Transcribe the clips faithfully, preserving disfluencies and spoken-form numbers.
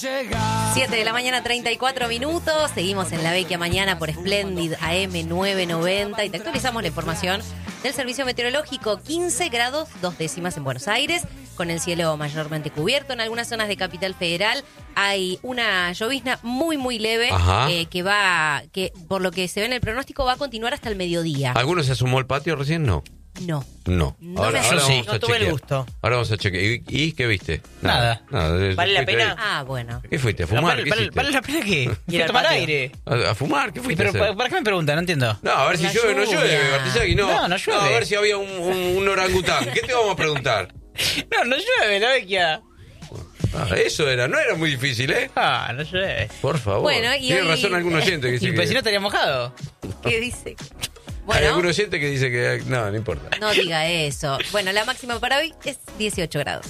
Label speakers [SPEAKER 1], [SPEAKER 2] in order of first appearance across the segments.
[SPEAKER 1] siete de la mañana, treinta y cuatro minutos. Seguimos en la Vecchia Mañana por Splendid A M novecientos noventa y te actualizamos la información del servicio meteorológico. quince grados, dos décimas en Buenos Aires, con el cielo mayormente cubierto. En algunas zonas de Capital Federal hay una llovizna muy, muy leve eh, que va, que por lo que se ve en el pronóstico va a continuar hasta el mediodía.
[SPEAKER 2] ¿Alguno se asomó al patio recién? No.
[SPEAKER 1] No.
[SPEAKER 2] No.
[SPEAKER 1] No
[SPEAKER 2] ahora,
[SPEAKER 1] me
[SPEAKER 2] ahora
[SPEAKER 1] asomé.
[SPEAKER 2] vamos a
[SPEAKER 3] No tuve el
[SPEAKER 2] chequear.
[SPEAKER 3] gusto.
[SPEAKER 2] Ahora vamos a chequear. ¿Y, y qué viste?
[SPEAKER 3] Nada.
[SPEAKER 2] Nada.
[SPEAKER 3] ¿Vale la
[SPEAKER 2] Fuiste
[SPEAKER 3] pena?
[SPEAKER 2] ahí.
[SPEAKER 1] Ah, bueno.
[SPEAKER 2] ¿Qué fuiste? ¿A
[SPEAKER 3] No,
[SPEAKER 2] fumar?
[SPEAKER 3] vale,
[SPEAKER 2] ¿Qué
[SPEAKER 3] vale-
[SPEAKER 2] hiciste?
[SPEAKER 3] ¿Vale la pena qué?
[SPEAKER 1] Ir
[SPEAKER 3] ¿Ir
[SPEAKER 1] al
[SPEAKER 3] a tomar
[SPEAKER 1] patio.
[SPEAKER 3] aire?
[SPEAKER 2] ¿A, a fumar? ¿Qué fuiste
[SPEAKER 3] Pero
[SPEAKER 2] a hacer?
[SPEAKER 3] ¿para, ¿para qué me preguntan? No entiendo.
[SPEAKER 2] No, a ver si
[SPEAKER 1] La
[SPEAKER 2] llueve o no
[SPEAKER 1] lluvia.
[SPEAKER 2] llueve, Bartizaki. No,
[SPEAKER 3] No, no llueve.
[SPEAKER 2] a ver si había un, un, un orangután. ¿Qué te vamos a preguntar?
[SPEAKER 3] No, no llueve, la vecchia.
[SPEAKER 2] Ah, eso era, no era muy difícil, ¿eh?
[SPEAKER 3] Ah, no llueve.
[SPEAKER 2] Por favor.
[SPEAKER 1] Bueno, y
[SPEAKER 2] Tiene
[SPEAKER 1] hoy-
[SPEAKER 2] razón algún oyente que
[SPEAKER 3] Y
[SPEAKER 2] dice
[SPEAKER 3] el
[SPEAKER 2] que...
[SPEAKER 3] vecino estaría mojado.
[SPEAKER 1] ¿Qué dice?
[SPEAKER 2] Hay
[SPEAKER 1] Bueno,
[SPEAKER 2] algún oyente que dice que... No, no importa.
[SPEAKER 1] no diga eso. Bueno, la máxima para hoy es dieciocho grados.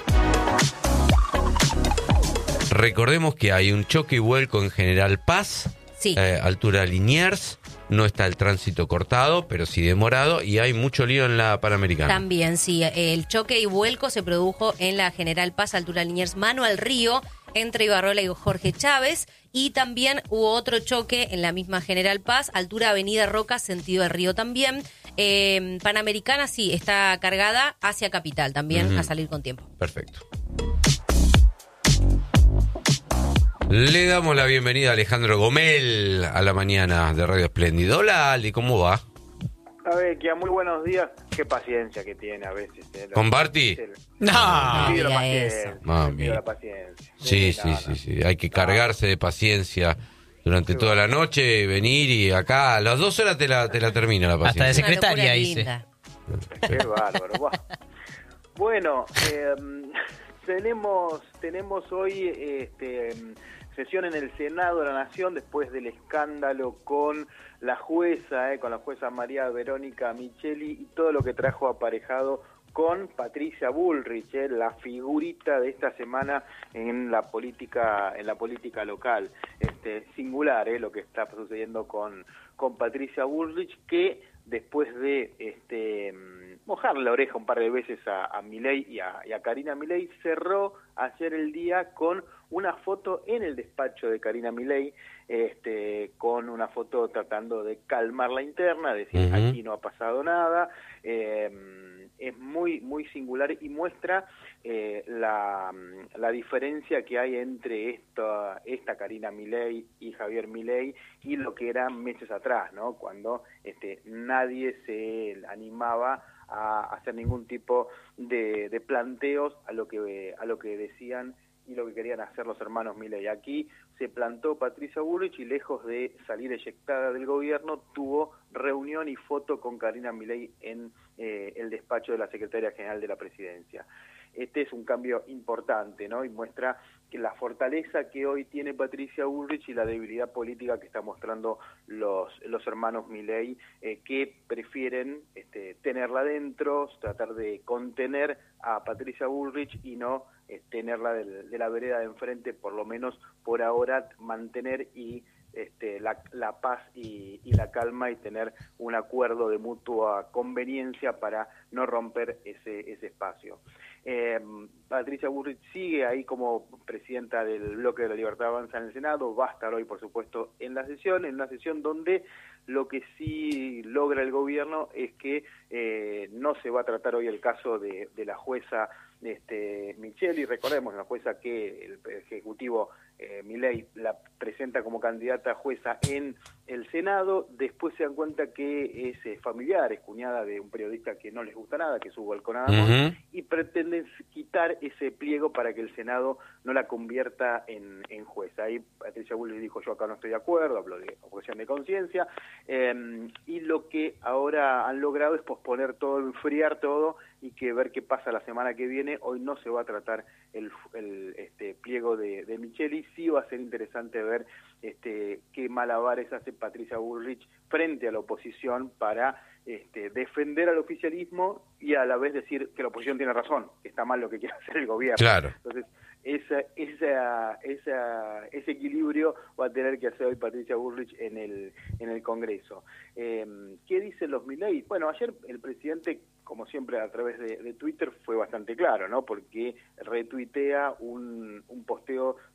[SPEAKER 2] Recordemos que hay un choque y vuelco en General Paz,
[SPEAKER 1] Sí.
[SPEAKER 2] eh, altura Liniers. No está el tránsito cortado, pero sí demorado, y hay mucho lío en la Panamericana.
[SPEAKER 1] También, sí. El choque y vuelco se produjo en la General Paz, altura Liniers, mano al río, entre Ibarrola y Jorge Chávez. Y también hubo otro choque en la misma General Paz, altura Avenida Roca, sentido del río también. Eh, Panamericana, sí, está cargada hacia Capital también,
[SPEAKER 2] Ujú.
[SPEAKER 1] a salir con tiempo.
[SPEAKER 2] Perfecto. Le damos la bienvenida a Alejandro Gomel a la mañana de Radio Espléndido. Hola, Ali, ¿cómo va?
[SPEAKER 4] A ver, que a muy buenos días. Qué paciencia que tiene a veces. eh,
[SPEAKER 2] ¿Con Barty?
[SPEAKER 4] el-
[SPEAKER 3] No.
[SPEAKER 4] Le pido la
[SPEAKER 1] diga
[SPEAKER 4] paciencia.
[SPEAKER 1] eso.
[SPEAKER 4] le
[SPEAKER 2] Mami.
[SPEAKER 4] pido la paciencia.
[SPEAKER 2] Sí,
[SPEAKER 4] no,
[SPEAKER 2] sí,
[SPEAKER 4] no.
[SPEAKER 2] sí, sí. Hay que cargarse de paciencia durante
[SPEAKER 4] Qué
[SPEAKER 2] toda la noche, venir y acá a las dos horas te la, te la termina la
[SPEAKER 3] Hasta de
[SPEAKER 2] paciencia.
[SPEAKER 1] Una
[SPEAKER 3] secretaria
[SPEAKER 1] locura
[SPEAKER 3] hice.
[SPEAKER 1] linda.
[SPEAKER 4] Qué bárbaro. Buah. Bueno, eh, tenemos tenemos hoy este, sesión en el Senado de la Nación después del escándalo con la jueza, eh, con la jueza María Verónica Micheli y todo lo que trajo aparejado con Patricia Bullrich, eh, la figurita de esta semana en la política en la política local. Este, singular, eh, lo que está sucediendo con con Patricia Bullrich, que después de este mojarle la oreja un par de veces a, a Milei y a, y a Karina Milei, cerró ayer el día con una foto en el despacho de Karina Milei, este, con una foto tratando de calmar la interna, decir,
[SPEAKER 2] Ujú.
[SPEAKER 4] aquí no ha pasado nada. Eh, es muy muy singular y muestra eh, la, la diferencia que hay entre esta, esta Karina Milei y Javier Milei y lo que era meses atrás, ¿no? Cuando este, nadie se animaba a hacer ningún tipo de, de planteos a lo que a lo que decían y lo que querían hacer los hermanos Milei. Aquí se plantó Patricia Bullrich y lejos de salir eyectada del gobierno, tuvo reunión y foto con Karina Milei en eh, el despacho de la Secretaria General de la Presidencia. Este es un cambio importante, ¿no? Y muestra que la fortaleza que hoy tiene Patricia Bullrich y la debilidad política que están mostrando los, los hermanos Milei, eh, que prefieren este, tenerla dentro, tratar de contener a Patricia Bullrich y no eh, tenerla de, de la vereda de enfrente, por lo menos por ahora mantener y Este, la, la paz y, y la calma y tener un acuerdo de mutua conveniencia para no romper ese, ese espacio. Eh, Patricia Bullrich sigue ahí como presidenta del Bloque de la Libertad Avanza en el Senado, va a estar hoy, por supuesto, en la sesión, en una sesión donde lo que sí logra el gobierno es que eh, no se va a tratar hoy el caso de, de la jueza este, Micheli. Recordemos, una jueza que el Ejecutivo eh, Milei la presenta como candidata a jueza en el Senado, después se dan cuenta que es eh, familiar, es cuñada de un periodista que no les gusta nada, que es Hugo Alconada,
[SPEAKER 2] Ujú.
[SPEAKER 4] y pretenden quitar ese pliego para que el Senado no la convierta en, en jueza. Ahí Patricia Bullrich dijo, yo acá no estoy de acuerdo, habló de objeción de conciencia, eh, y lo que ahora han logrado es posponer todo, enfriar todo, y que ver qué pasa la semana que viene. Hoy no se va a tratar el, el este pliego de, de Micheli, sí va a ser interesante ver este qué malabares hace Patricia Bullrich frente a la oposición para este, defender al oficialismo y a la vez decir que la oposición tiene razón, que está mal lo que quiere hacer el gobierno.
[SPEAKER 2] Claro.
[SPEAKER 4] Entonces, esa, esa, esa, ese equilibrio va a tener que hacer hoy Patricia Bullrich en el, en el Congreso. Eh, ¿Qué dicen los Milei? Bueno, ayer el presidente, como siempre a través de, de Twitter, fue bastante claro, ¿no? Porque retuitea un, un posteo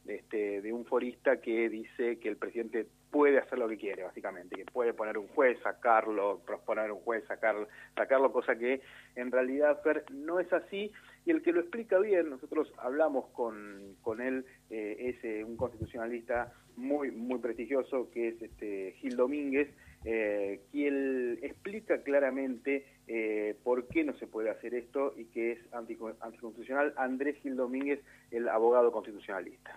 [SPEAKER 4] este, de un forista que dice que el presidente puede hacer lo que quiere, básicamente, que puede poner un juez, sacarlo, proponer un juez, sacarlo, sacarlo, cosa que en realidad, Fer, no es así, y el que lo explica bien, nosotros hablamos con, con él, eh, es eh, un constitucionalista muy muy prestigioso, que es este Gil Domínguez, eh, quien explica claramente eh, por qué no se puede hacer esto y que es anticonstitucional. Andrés Gil Domínguez, el abogado constitucionalista.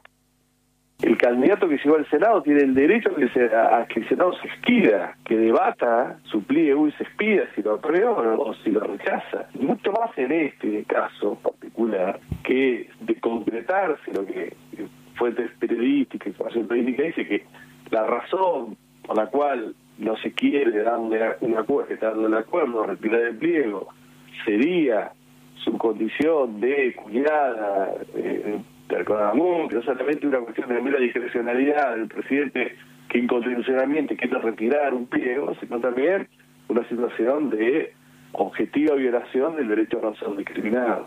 [SPEAKER 5] El candidato que llegó al Senado tiene el derecho a que, se, a, a que el Senado se expida, que debata su pliego y se expida si lo aprueba o, o si lo rechaza. Mucho más en este caso particular, que de concretarse lo que fuentes periodísticas, información periodística dice que la razón por la cual no se quiere darle un acuerdo, darle el acuerdo, retirar el pliego, sería su condición de cuñada, eh, Tercodamón, que no solamente una cuestión de mera discrecionalidad del presidente que inconstitucionalmente quiere retirar un pliego, sino también una situación de objetiva violación del derecho a no ser discriminado.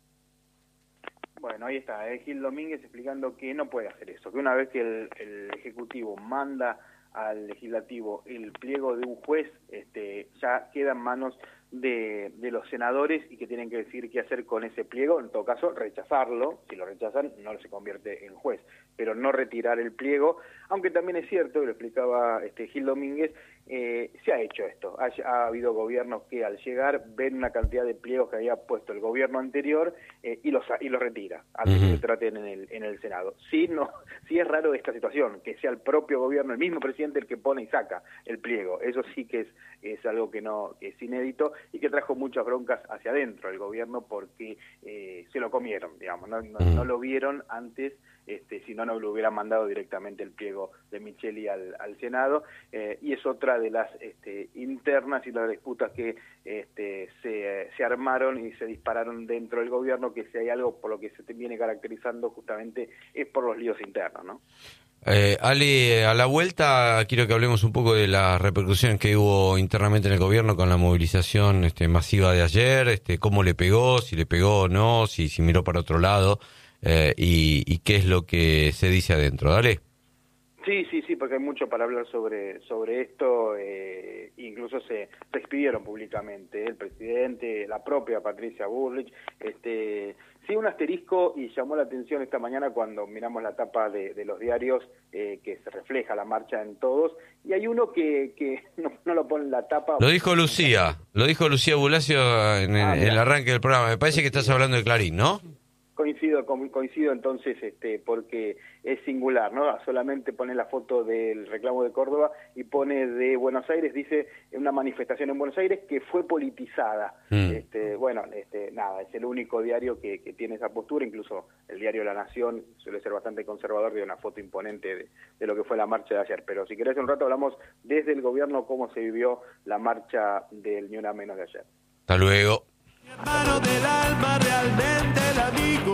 [SPEAKER 4] Bueno, ahí está, eh, Gil Domínguez explicando que no puede hacer eso, que una vez que el, el Ejecutivo manda al Legislativo el pliego de un juez, este, ya queda en manos de, de los senadores y que tienen que decir qué hacer con ese pliego, en todo caso rechazarlo, si lo rechazan no se convierte en juez, pero no retirar el pliego, aunque también es cierto, lo explicaba este Gil Domínguez, eh, se ha hecho esto, ha, ha habido gobiernos que al llegar ven una cantidad de pliegos que había puesto el gobierno anterior eh, y los y los retira antes uh-huh. que se traten en el en el Senado. Sí, no, sí es raro esta situación, que sea el propio gobierno, el mismo presidente el que pone y saca el pliego, eso sí que es, es algo que no que es inédito y que trajo muchas broncas hacia adentro del gobierno porque eh, se lo comieron, digamos, no, no, no lo vieron antes, este, si no, no lo hubieran mandado directamente el pliego de Micheli al, al Senado, eh, y es otra de las este, internas y las disputas que este, se, se armaron y se dispararon dentro del gobierno, que si hay algo por lo que se viene caracterizando justamente es por los líos internos, ¿no?
[SPEAKER 2] Eh, Ale, a la vuelta quiero que hablemos un poco de las repercusiones que hubo internamente en el gobierno con la movilización este, masiva de ayer, este, cómo le pegó, si le pegó o no, si, si miró para otro lado, eh, y, y qué es lo que se dice adentro. Dale.
[SPEAKER 4] Sí, sí, sí, porque hay mucho para hablar sobre sobre esto, eh, incluso se, se expidieron públicamente el presidente, la propia Patricia Bullrich, este, sí, un asterisco, y llamó la atención esta mañana cuando miramos la tapa de, de los diarios, eh, que se refleja la marcha en todos, y hay uno que, que no, no lo pone en la tapa.
[SPEAKER 2] Lo dijo Lucía, lo dijo Lucía Bulacio en el, ah, en el arranque del programa, me parece que estás hablando de Clarín, ¿no?
[SPEAKER 4] Coincido, coincido entonces, este, porque es singular, ¿no? Solamente pone la foto del reclamo de Córdoba y pone de Buenos Aires, dice una manifestación en Buenos Aires que fue politizada. Mm. Este, bueno, este, nada, es el único diario que, que tiene esa postura, incluso el diario La Nación suele ser bastante conservador, de una foto imponente de, de lo que fue la marcha de ayer. Pero si querés un rato hablamos desde el gobierno cómo se vivió la marcha del Ni Una Menos de ayer.
[SPEAKER 2] Hasta luego.
[SPEAKER 6] Hermano del alma, realmente el amigo.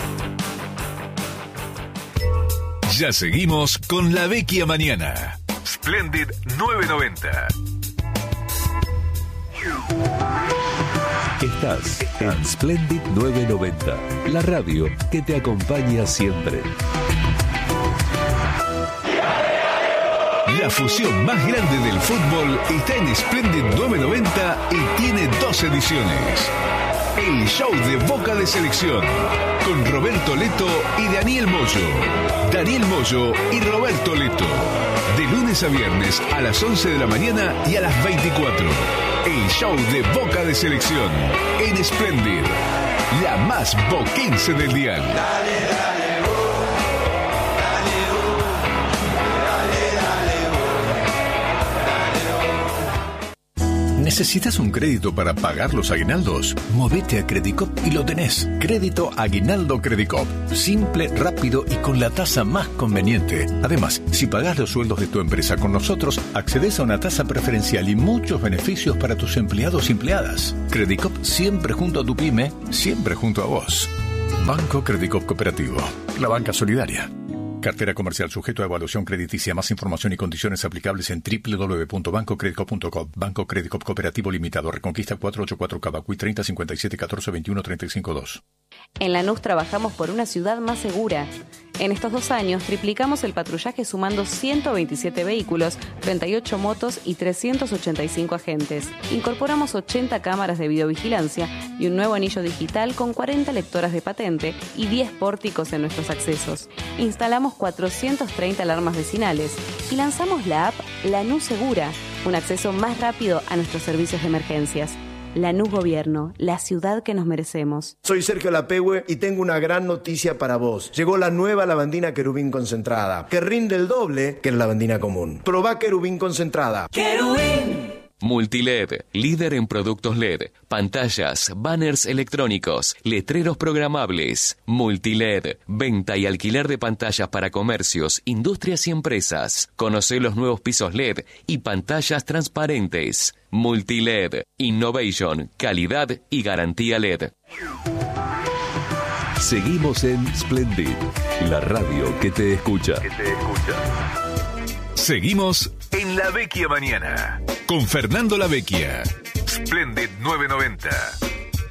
[SPEAKER 7] Ya seguimos con La Vecchia Mañana. Splendid nueve noventa.
[SPEAKER 8] Estás en Splendid nueve noventa, la radio que te acompaña siempre.
[SPEAKER 7] La fusión más grande del fútbol está en Splendid nueve noventa y tiene dos ediciones. El show de Boca de Selección, con Roberto Leto y Daniel Moyo. Daniel Moyo y Roberto Leto. De lunes a viernes a las once de la mañana y a las veinticuatro. El show de Boca de Selección en Splendid, la más boquense del dial. Dale, dale.
[SPEAKER 8] ¿Necesitas un crédito para pagar los aguinaldos? Movete a Credicop y lo tenés. Crédito Aguinaldo Credicop. Simple, rápido y con la tasa más conveniente. Además, si pagás los sueldos de tu empresa con nosotros, accedes a una tasa preferencial y muchos beneficios para tus empleados y empleadas. Credicop siempre junto a tu pyme, siempre junto a vos. Banco Credicop Cooperativo. La banca solidaria. Cartera comercial sujeto a evaluación crediticia. Más información y condiciones aplicables en doble u doble u doble u punto banco credicop punto com. Banco Credicop Cooperativo Limitado. Reconquista cuatrocientos ochenta y cuatro Cavacuy treinta cincuenta y siete catorce veintiuno treinta y cinco dos.
[SPEAKER 9] En Lanús trabajamos por una ciudad más segura. En estos dos años triplicamos el patrullaje sumando ciento veintisiete vehículos, treinta y ocho motos y trescientos ochenta y cinco agentes. Incorporamos ochenta cámaras de videovigilancia y un nuevo anillo digital con cuarenta lectoras de patente y diez pórticos en nuestros accesos. Instalamos cuatrocientas treinta alarmas vecinales y lanzamos la app Lanús Segura, un acceso más rápido a nuestros servicios de emergencias. Lanús Gobierno, la ciudad que nos merecemos.
[SPEAKER 10] Soy Sergio Lapehue y tengo una gran noticia para vos. Llegó la nueva lavandina Querubín concentrada, que rinde el doble que la lavandina común. Probá Querubín concentrada. ¡Querubín!
[SPEAKER 11] Multiled, líder en productos L E D, pantallas, banners electrónicos, letreros programables. Multiled, venta y alquiler de pantallas para comercios, industrias y empresas. Conoce los nuevos pisos L E D y pantallas transparentes. Multiled, innovation, calidad y garantía L E D.
[SPEAKER 7] Seguimos en Splendid, la radio que te escucha.
[SPEAKER 8] Que te escucha. Seguimos en La Vecchia Mañana con Fernando La Vecchia. Splendid novecientos noventa.